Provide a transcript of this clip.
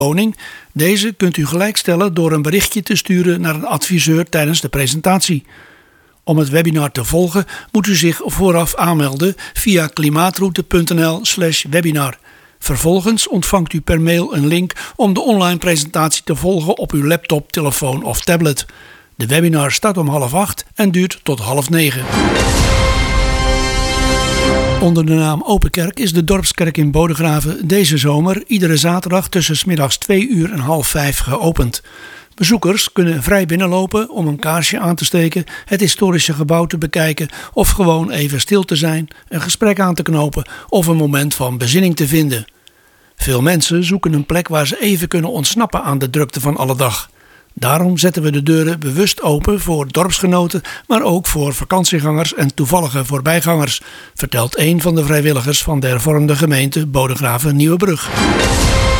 woning. Deze kunt u gelijkstellen door een berichtje te sturen naar een adviseur tijdens de presentatie. Om het webinar te volgen moet u zich vooraf aanmelden via klimaatroute.nl/webinar. Vervolgens ontvangt u per mail een link om de online presentatie te volgen op uw laptop, telefoon of tablet. De webinar start om 7:30 en duurt tot 8:30. Onder de naam Open Kerk is de Dorpskerk in Bodegraven deze zomer iedere zaterdag tussen 's middags 2:00 en 4:30 geopend. Bezoekers kunnen vrij binnenlopen om een kaarsje aan te steken, het historische gebouw te bekijken of gewoon even stil te zijn, een gesprek aan te knopen of een moment van bezinning te vinden. Veel mensen zoeken een plek waar ze even kunnen ontsnappen aan de drukte van alle dag. Daarom zetten we de deuren bewust open voor dorpsgenoten, maar ook voor vakantiegangers en toevallige voorbijgangers, vertelt een van de vrijwilligers van de hervormde gemeente Bodegraven-Nieuwebrug.